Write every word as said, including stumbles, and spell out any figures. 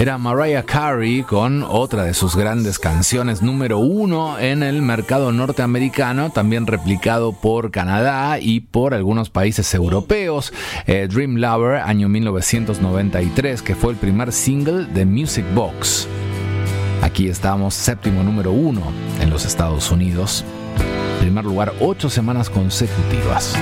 Era Mariah Carey con otra de sus grandes canciones, número uno en el mercado norteamericano, también replicado por Canadá y por algunos países europeos. Eh, Dream Lover, año mil novecientos noventa y tres, que fue el primer single de Music Box. Aquí estamos, séptimo número uno en los Estados Unidos. Primer lugar, ocho semanas consecutivas.